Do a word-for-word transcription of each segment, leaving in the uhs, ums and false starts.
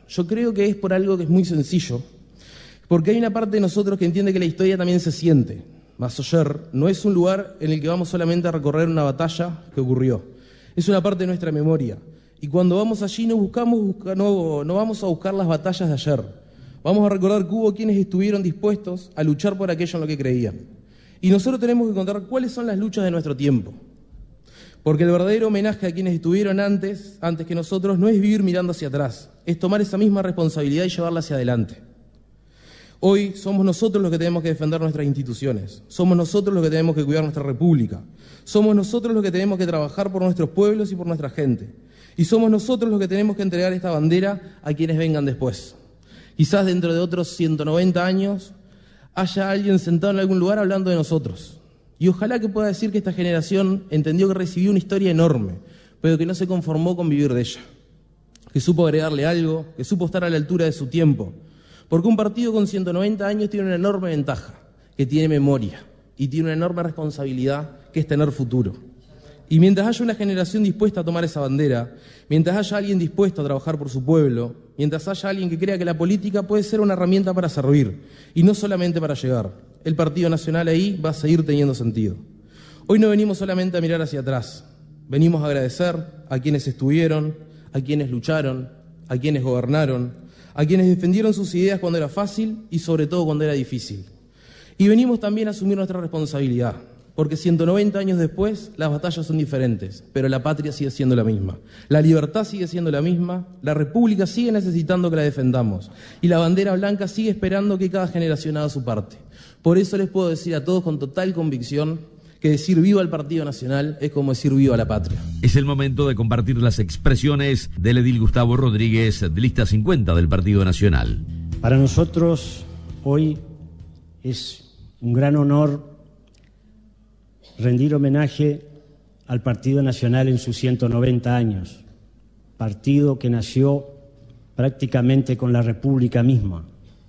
Yo creo que es por algo que es muy sencillo, porque hay una parte de nosotros que entiende que la historia también se siente. Massoyer no es un lugar en el que vamos solamente a recorrer una batalla que ocurrió, es una parte de nuestra memoria. Y cuando vamos allí no, buscamos, busca, no, no vamos a buscar las batallas de ayer, vamos a recordar que hubo quienes estuvieron dispuestos a luchar por aquello en lo que creían. Y nosotros tenemos que contar cuáles son las luchas de nuestro tiempo. Porque el verdadero homenaje a quienes estuvieron antes, antes que nosotros, no es vivir mirando hacia atrás, es tomar esa misma responsabilidad y llevarla hacia adelante. Hoy somos nosotros los que tenemos que defender nuestras instituciones, somos nosotros los que tenemos que cuidar nuestra república, somos nosotros los que tenemos que trabajar por nuestros pueblos y por nuestra gente, y somos nosotros los que tenemos que entregar esta bandera a quienes vengan después. Quizás dentro de otros ciento noventa años haya alguien sentado en algún lugar hablando de nosotros. Y ojalá que pueda decir que esta generación entendió que recibió una historia enorme, pero que no se conformó con vivir de ella, que supo agregarle algo, que supo estar a la altura de su tiempo. Porque un partido con ciento noventa años tiene una enorme ventaja, que tiene memoria, y tiene una enorme responsabilidad, que es tener futuro. Y mientras haya una generación dispuesta a tomar esa bandera, mientras haya alguien dispuesto a trabajar por su pueblo, mientras haya alguien que crea que la política puede ser una herramienta para servir, y no solamente para llegar, el Partido Nacional ahí va a seguir teniendo sentido. Hoy no venimos solamente a mirar hacia atrás, venimos a agradecer a quienes estuvieron, a quienes lucharon, a quienes gobernaron, a quienes defendieron sus ideas cuando era fácil y sobre todo cuando era difícil. Y venimos también a asumir nuestra responsabilidad, porque ciento noventa años después las batallas son diferentes, pero la patria sigue siendo la misma, la libertad sigue siendo la misma, la república sigue necesitando que la defendamos y la bandera blanca sigue esperando que cada generación haga su parte. Por eso les puedo decir a todos con total convicción que decir viva al Partido Nacional es como decir viva la patria. Es el momento de compartir las expresiones del edil Gustavo Rodríguez, de lista cincuenta del Partido Nacional. Para nosotros hoy es un gran honor rendir homenaje al Partido Nacional en sus ciento noventa años, partido que nació prácticamente con la República misma.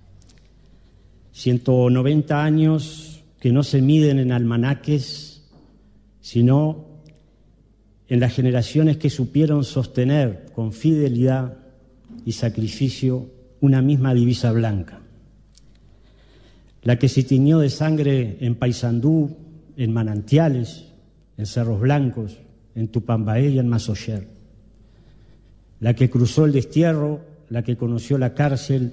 ciento noventa años que no se miden en almanaques, sino en las generaciones que supieron sostener con fidelidad y sacrificio una misma divisa blanca, la que se tiñó de sangre en Paysandú, en Manantiales, en Cerros Blancos, en Tupambaé y en Massoyer, la que cruzó el destierro, la que conoció la cárcel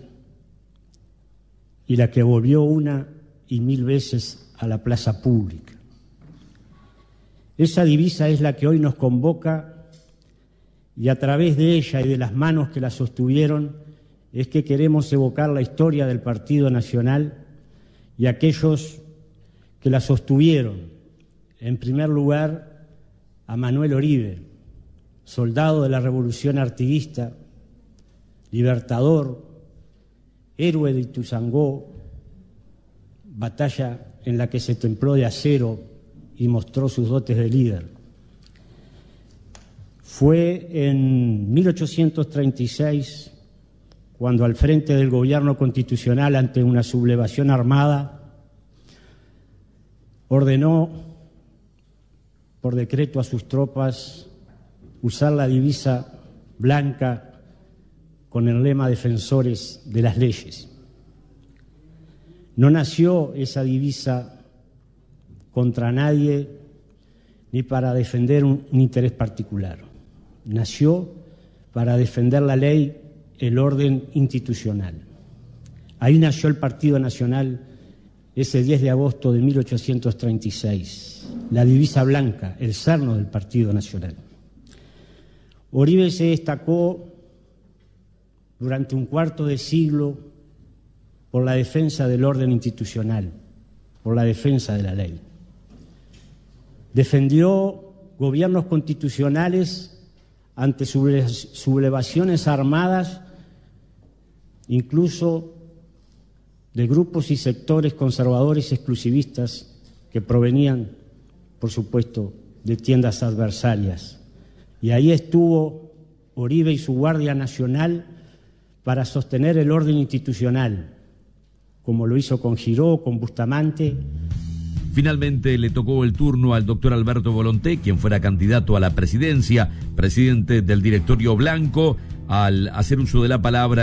y la que volvió una y mil veces a la plaza pública. Esa divisa es la que hoy nos convoca y a través de ella y de las manos que la sostuvieron es que queremos evocar la historia del Partido Nacional y aquellos que la sostuvieron. En primer lugar, a Manuel Oribe, soldado de la Revolución Artiguista, libertador, héroe de Ituzaingó, batalla en la que se templó de acero y mostró sus dotes de líder. Fue en mil ochocientos treinta y seis cuando al frente del gobierno constitucional ante una sublevación armada ordenó por decreto a sus tropas usar la divisa blanca con el lema defensores de las leyes. No nació esa divisa contra nadie ni para defender un, un interés particular. Nació para defender la ley, el orden institucional. Ahí nació el Partido Nacional ese diez de agosto de mil ochocientos treinta y seis, la divisa blanca, el cerno del Partido Nacional. Oribe se destacó durante un cuarto de siglo por la defensa del orden institucional, por la defensa de la ley. Defendió gobiernos constitucionales ante sublevaciones armadas, incluso de grupos y sectores conservadores exclusivistas que provenían, por supuesto, de tiendas adversarias. Y ahí estuvo Oribe y su Guardia Nacional para sostener el orden institucional, como lo hizo con Giró, con Bustamante. Finalmente le tocó el turno al doctor Alberto Volonté, quien fuera candidato a la presidencia, presidente del directorio blanco. Al hacer uso de la palabra,